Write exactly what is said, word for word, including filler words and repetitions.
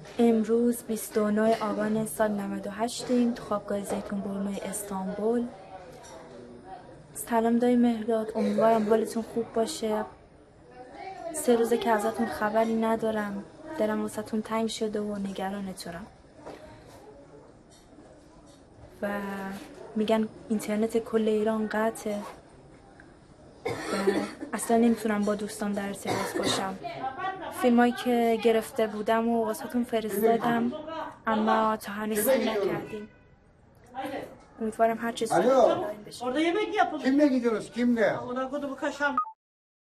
امروز بیست و نه آبان سال نود و هشت ایم تو خوابگاه زیتون برمه استانبول. سلام دایی مهرداد، امیدوارم حالتون خوب باشه. سه روزه که ازتون خبری ندارم، دلم واسهتون تنگ شده و نگرانتونم. و میگن اینترنت کل ایران قطعه و اصلا نمیتونم با دوستان در ارتباط باشم. فیلمایی که گرفته بودم و واسهتون فرستادم اما تا هنوز سیم نکردیم. امیدوارم هر چیز Alo. Orada yemek yapıldı. Kimle gidiyoruz? Kimle? Ona kodu bu kaşam.